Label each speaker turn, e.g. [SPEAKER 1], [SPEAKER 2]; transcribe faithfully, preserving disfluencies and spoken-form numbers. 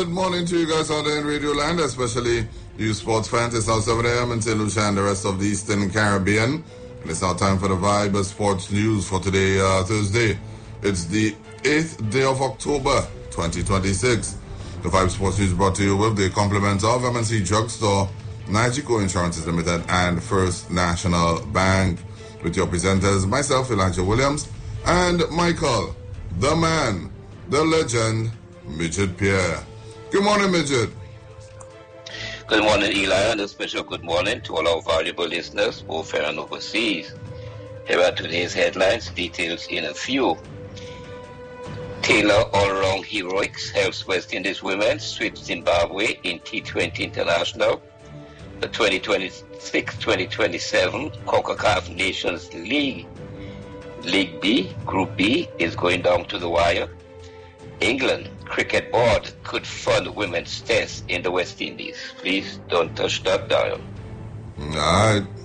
[SPEAKER 1] good morning to you guys out there in Radio Land, especially you sports fans. It's now seven a.m. in Saint Lucia and the rest of the Eastern Caribbean. And it's now time for the Vibe Sports News for today, uh, Thursday. It's the eighth day of October, twenty twenty-six. The Vibe Sports News brought to you with the compliments of M and C Drugstore, Nigico Insurances Limited, and First National Bank. With your presenters, myself, Elijah Williams, and Michael, the man, the legend, Midget Pierre. Good morning, Midget.
[SPEAKER 2] Good morning, Eli, and a special good morning to all our valuable listeners, both here and overseas. Here are today's headlines, details in a few. Taylor all-round heroics helps West Indies women sweep Zimbabwe in T twenty International. The twenty twenty-six twenty twenty-seven CONCACAF Nations League, League B, Group B, is going down to the wire. England Cricket Board could fund women's test in the West Indies. Please don't touch that dial.
[SPEAKER 1] All right.